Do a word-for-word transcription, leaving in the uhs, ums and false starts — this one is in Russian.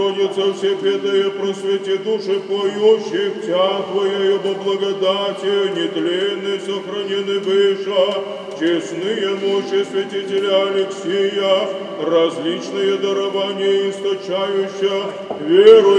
Богородица Всепетая, просвети души поющих, Тя Твоею по благодати, нетленной сохранены выша, честные мощи святителя Алексия, различные дарования источающие, веру